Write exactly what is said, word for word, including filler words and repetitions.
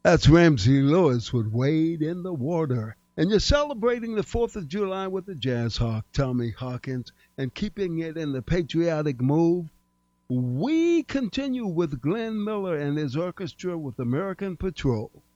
That's Ramsey Lewis with Wade in the Water. And you're celebrating the fourth of July with the Jazz Hawk, Tommy Hawkins, and keeping it in the patriotic move. We continue with Glenn Miller and his orchestra with American Patrol.